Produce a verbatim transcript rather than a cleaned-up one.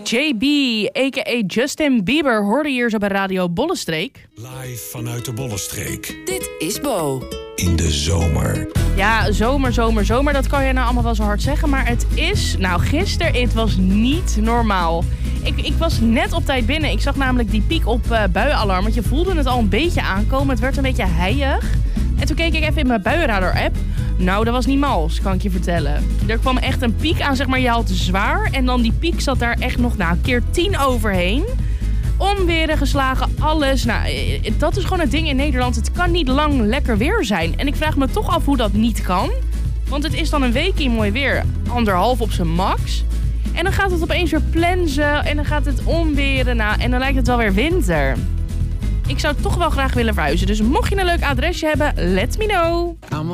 J B, a k a. Justin Bieber, hoorde je hier zo bij Radio Bollenstreek. Live vanuit de Bollenstreek. Dit is Bo. In de zomer. Ja, zomer, zomer, zomer, dat kan je nou allemaal wel zo hard zeggen. Maar het is, nou gisteren, het was niet normaal. Ik, ik was net op tijd binnen. Ik zag namelijk die piek op uh, buienalarm. Want je voelde het al een beetje aankomen. Het werd een beetje heilig. En toen keek ik even in mijn buienradar-app. Nou, dat was niet mals, kan ik je vertellen. Er kwam echt een piek aan, zeg maar, je had zwaar. En dan die piek zat daar echt nog, nou, keer tien overheen. Onweren geslagen, alles. Nou, dat is gewoon het ding in Nederland. Het kan niet lang lekker weer zijn. En ik vraag me toch af hoe dat niet kan. Want het is dan een week in mooi weer. Anderhalf op zijn max. En dan gaat het opeens weer plensen. En dan gaat het onweren. Nou, en dan lijkt het wel weer winter. Ik zou toch wel graag willen verhuizen. Dus mocht je een leuk adresje hebben, let me know.